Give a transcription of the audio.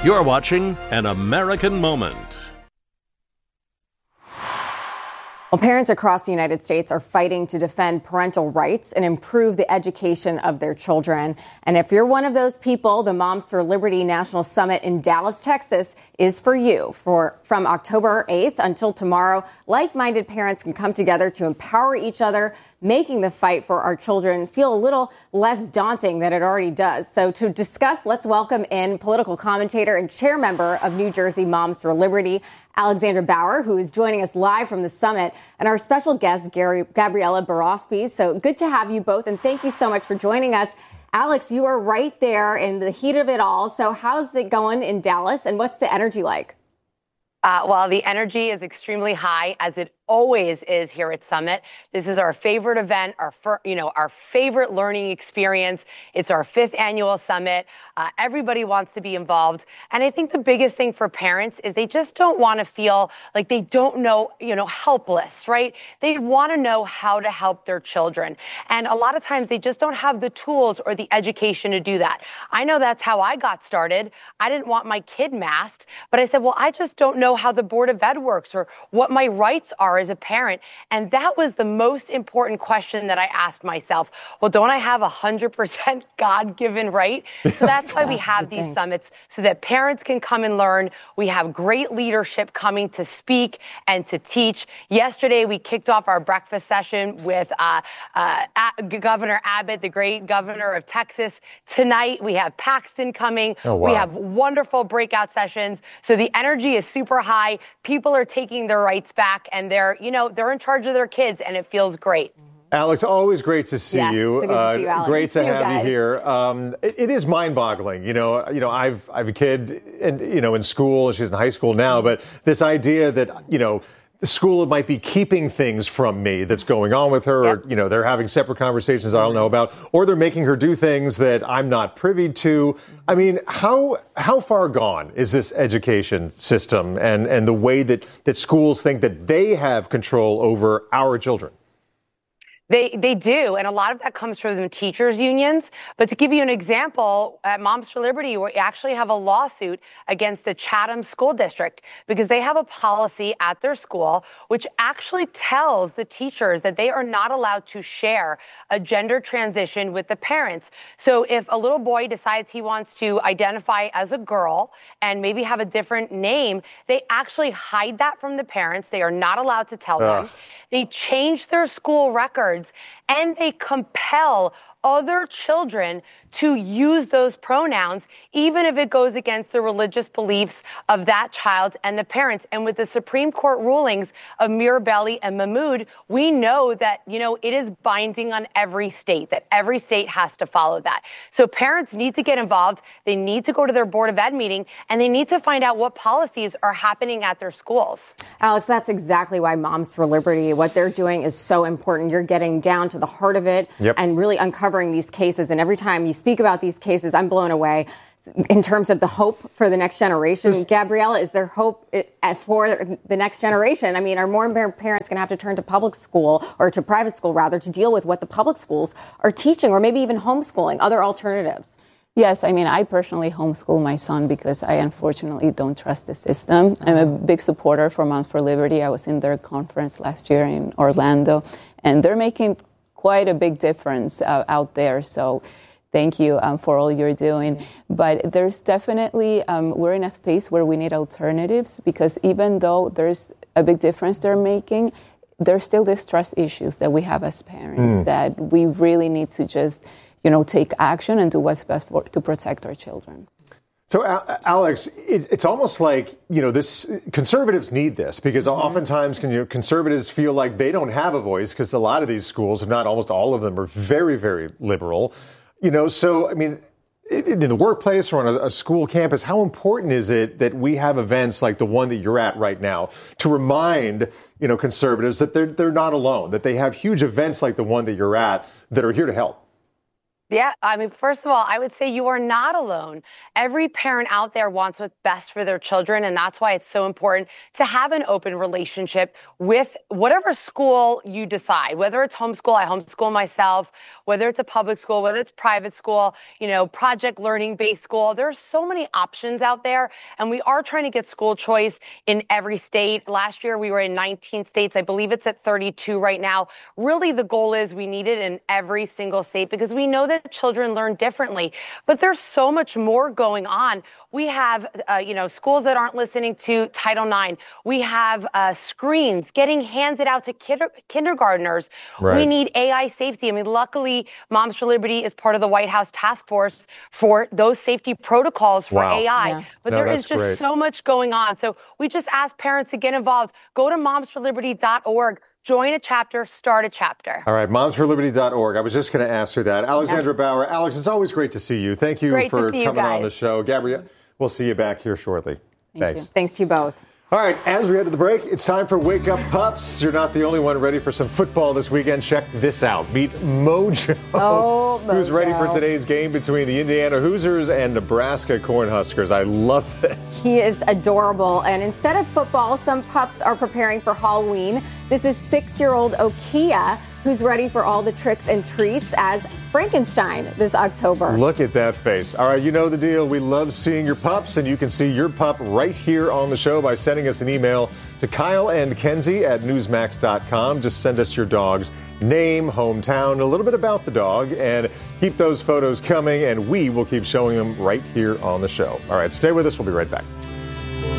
You're watching An American Moment. Well, parents across the United States are fighting to defend parental rights and improve the education of their children. And if you're one of those people, the Moms for Liberty National Summit in Dallas, Texas is for you. From October 8th until tomorrow, like-minded parents can come together to empower each other, making the fight for our children feel a little less daunting than it already does. So to discuss, let's welcome in political commentator and chair member of New Jersey Moms for Liberty, Alexandra Bauer, who is joining us live from the summit, and our special guest, Gabriella Borospi. So good to have you both, and thank you so much for joining us. Alex, you are right there in the heat of it all. So how's it going in Dallas, and what's the energy like? Well, the energy is extremely high, as it always is here at Summit. This is our favorite event, our favorite learning experience. It's our 5th annual summit. Everybody wants to be involved. And I think the biggest thing for parents is they just don't want to feel like they don't know, helpless, right? They want to know how to help their children. And a lot of times they just don't have the tools or the education to do that. I know that's how I got started. I didn't want my kid masked, but I said, well, I just don't know how the Board of Ed works or what my rights are as a parent. And that was the most important question that I asked myself. Well, don't I have 100% God-given right? So that's why we have these summits, so that parents can come and learn. We have great leadership coming to speak and to teach. Yesterday, we kicked off our breakfast session with Governor Abbott, the great governor of Texas. Tonight, we have Paxton coming. Oh, wow. We have wonderful breakout sessions. So the energy is super high. People are taking their rights back, and they're in charge of their kids, and it feels great. Alex, always great to see you. So good to see you, Alex. Great to You have guys. you here. It is mind-boggling. I've a kid, and in school. She's in high school now, but this idea that the school might be keeping things from me that's going on with her, Yep. or they're having separate conversations I don't know about, or they're making her do things that I'm not privy to. I mean, how far gone is this education system and the way that schools think that they have control over our children? They do, and a lot of that comes from the teachers' unions. But to give you an example, at Moms for Liberty, we actually have a lawsuit against the Chatham School District because they have a policy at their school which actually tells the teachers that they are not allowed to share a gender transition with the parents. So if a little boy decides he wants to identify as a girl and maybe have a different name, they actually hide that from the parents. They are not allowed to tell them. They change their school records, and they compel other children to use those pronouns, even if it goes against the religious beliefs of that child and the parents. And with the Supreme Court rulings of Mirabelli and Mahmoud, we know that, it is binding on every state, that every state has to follow that. So parents need to get involved. They need to go to their Board of Ed meeting, and they need to find out what policies are happening at their schools. Alex, that's exactly why Moms for Liberty, what they're doing is so important. You're getting down to the heart of it and really uncovering these cases. And every time you speak about these cases, I'm blown away in terms of the hope for the next generation. Gabriella, is there hope for the next generation? I mean, are more parents going to have to turn to public school, or to private school rather, to deal with what the public schools are teaching, or maybe even homeschooling, other alternatives? Yes, I mean, I personally homeschool my son because I unfortunately don't trust the system. I'm a big supporter for Moms for Liberty. I was in their conference last year in Orlando, and they're making quite a big difference out there. So thank you for all you're doing. But there's definitely, we're in a space where we need alternatives, because even though there's a big difference they're making, there's still these trust issues that we have as parents that we really need to just, take action and do what's best to protect our children. So, Alex, it's almost like, this conservatives need this, because oftentimes conservatives feel like they don't have a voice, because a lot of these schools, if not almost all of them, are very, very liberal. So, I mean, in the workplace or on a school campus, how important is it that we have events like the one that you're at right now to remind, conservatives that they're not alone, that they have huge events like the one that you're at that are here to help? Yeah, I mean, first of all, I would say you are not alone. Every parent out there wants what's best for their children, and that's why it's so important to have an open relationship with whatever school you decide, whether it's homeschool, I homeschool myself, whether it's a public school, whether it's private school, project learning-based school. There are so many options out there, and we are trying to get school choice in every state. Last year, we were in 19 states. I believe it's at 32 right now. Really, the goal is we need it in every single state because we know that children learn differently. But there's so much more going on. We have, schools that aren't listening to Title IX. We have screens getting handed out to kindergartners. Right. We need AI safety. I mean, luckily, Moms for Liberty is part of the White House task force for those safety protocols for AI. Yeah. But there is just so much going on. So we just ask parents to get involved. Go to momsforliberty.org. Join a chapter, start a chapter. All right, momsforliberty.org. I was just going to ask her that. Alexandra Bauer. Alex, it's always great to see you. Thank you for coming on the show. Gabrielle, we'll see you back here shortly. Thanks. Thanks to you both. All right, as we head to the break, it's time for Wake Up Pups. You're not the only one ready for some football this weekend. Check this out. Meet Mojo, who's ready for today's game between the Indiana Hoosiers and Nebraska Cornhuskers. I love this. He is adorable. And instead of football, some pups are preparing for Halloween. This is 6-year-old Okia, who's ready for all the tricks and treats as Frankenstein this October. Look at that face. All right, you know the deal. We love seeing your pups, and you can see your pup right here on the show by sending us an email to Kyle and Kenzie at Newsmax.com. Just send us your dog's name, hometown, a little bit about the dog, and keep those photos coming, and we will keep showing them right here on the show. All right, stay with us. We'll be right back.